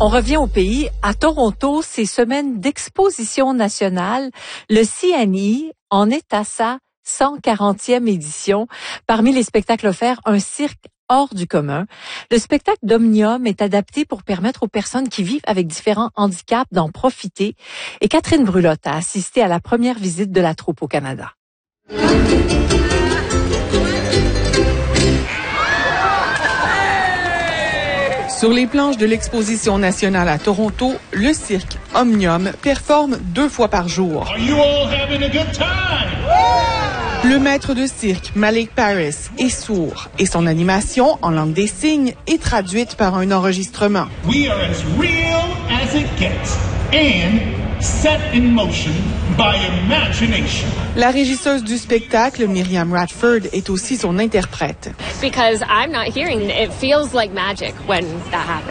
On revient au pays. À Toronto, ces semaines d'exposition nationale, le CNI en est à sa 140e édition. Parmi les spectacles offerts, un cirque hors du commun. Le spectacle d'Omnium est adapté pour permettre aux personnes qui vivent avec différents handicaps d'en profiter. Et Catherine Brulotte a assisté à la première visite de la troupe au Canada. Sur les planches de l'Exposition nationale à Toronto, le cirque Omnium performe 2 fois par jour. Le maître de cirque, Malik Paris, est sourd et son animation en langue des signes est traduite par un enregistrement. We are as real as it gets and set in motion by imagination. La régisseuse du spectacle, Myriam Radford, est aussi son interprète. Because I'm not hearing it feels like magic when that happens.